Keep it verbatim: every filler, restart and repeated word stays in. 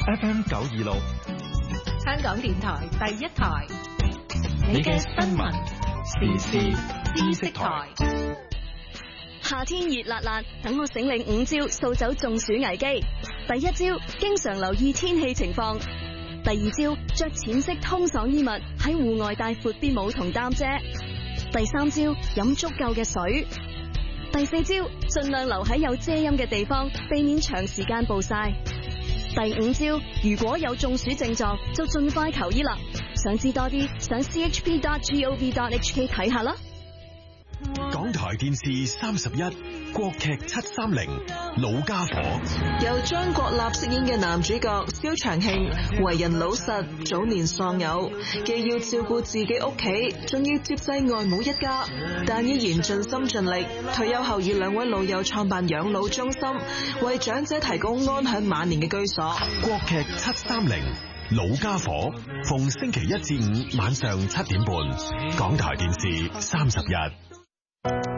F M 九二六， 香港電台第一台，你嘅新聞時事知識台。 夏天熱辣辣，等我醒領五招掃走中暑危機。第一招，經常留意天氣情況。第二招，着淺色通爽衣物，喺戶外帶闊啲帽同擔遮。第三招，飲足夠嘅水。第四招，盡量留喺有遮陰嘅地方，避免長時間暴曬。第五招，如果有中暑症狀，就盡快求醫啦。想知多啲，上 c h p dot gov dot h k 睇下啦。 港台電視三十一，國劇七三零，老家伙， 由張國立飾演嘅男主角蕭長慶，為人老實，早年喪偶，既要照顧自己屋企，仲要接濟外母一家，但依然盡心盡力。退休後與兩位老友創辦養老中心，為長者提供安享晚年嘅居所。 國劇七三零，老家伙，逢星期一至五晚上七點半，港台電視三十一。